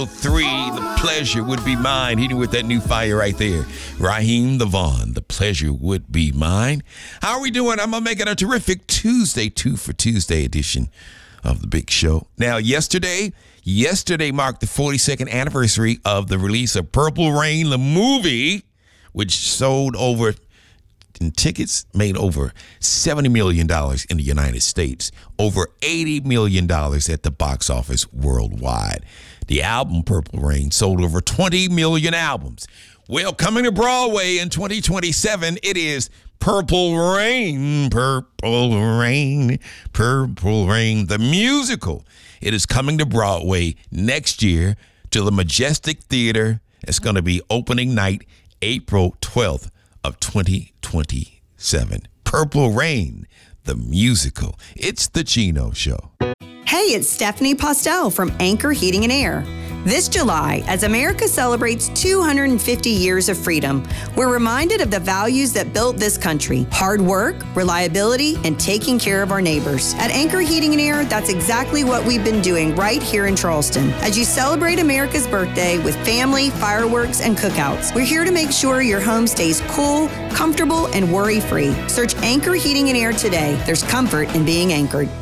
3, the pleasure would be mine. Hitting with that new fire right there. Raheem DeVaughn, the pleasure would be mine. How are we doing? I'm going to make it a terrific Tuesday, 2 for Tuesday edition of The Big Show. Now, yesterday marked the 42nd anniversary of the release of Purple Rain, the movie, which sold over, and tickets made over $70 million in the United States, over $80 million at the box office worldwide. The album Purple Rain sold over 20 million albums. Well, coming to Broadway in 2027, it is Purple Rain, Purple Rain, Purple Rain, the musical. It is coming to Broadway next year to the Majestic Theater. It's going to be opening night, April 12th of 2027. Purple Rain, the musical. It's the Chino Show. Hey, it's Stephanie Postel from Anchor Heating and Air. This July, as America celebrates 250 years of freedom, we're reminded of the values that built this country: hard work, reliability, and taking care of our neighbors. At Anchor Heating and Air, that's exactly what we've been doing right here in Charleston. As you celebrate America's birthday with family, fireworks, and cookouts, we're here to make sure your home stays cool, comfortable, and worry-free. Search Anchor Heating and Air today. There's comfort in being anchored.